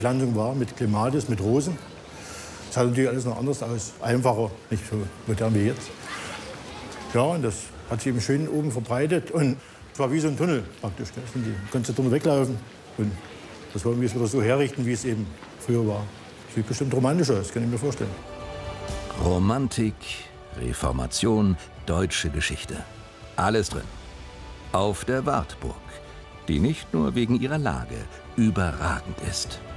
Die Landung war mit Klimatis, mit Rosen. Das sah natürlich alles noch anders aus, einfacher, nicht so modern wie jetzt. Ja, und das hat sich eben schön oben verbreitet und es war wie so ein Tunnel praktisch. Die konntest du drunter weglaufen und das war irgendwie wieder so herrichten, wie es eben früher war. Sieht bestimmt romantisch aus, kann ich mir vorstellen. Romantik, Reformation, deutsche Geschichte. Alles drin. Auf der Wartburg, die nicht nur wegen ihrer Lage überragend ist.